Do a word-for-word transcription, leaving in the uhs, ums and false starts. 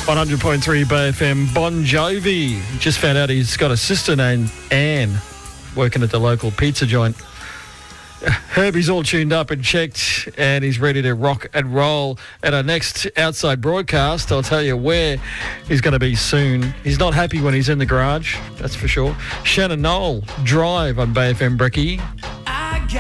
one hundred point three Bay F M. Bon Jovi just found out he's got a sister named Anne working at the local pizza joint. Herbie's all tuned up and checked, and he's ready to rock and roll. At our next outside broadcast, I'll tell you where he's going to be soon. He's not happy when he's in the garage, that's for sure. Shannon Knoll, Drive on Bay F M Brecky.